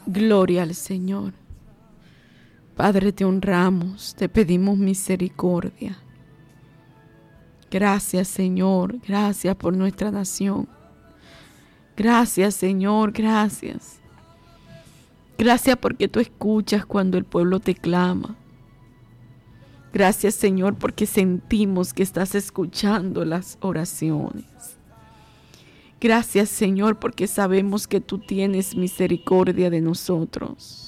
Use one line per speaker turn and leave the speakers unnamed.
Gloria al Señor. Padre, te honramos, te pedimos misericordia. Gracias, Señor, gracias por nuestra nación. Gracias, Señor, gracias. Gracias porque tú escuchas cuando el pueblo te clama. Gracias, Señor, porque sentimos que estás escuchando las oraciones. Gracias, Señor, porque sabemos que tú tienes misericordia de nosotros.